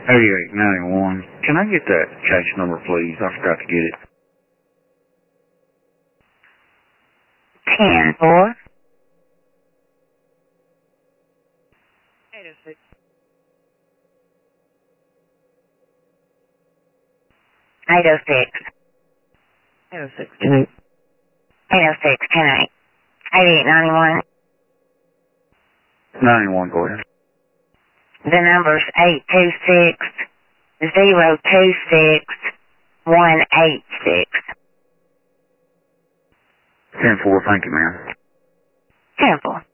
8891. Can I get that case number, please? I forgot to get it. 10-4. 806. 806. 806. 10-8. 806. 10-8. 8891. 91, go ahead. The number's 826-026-186. 10-4, thank you, ma'am. 10-4.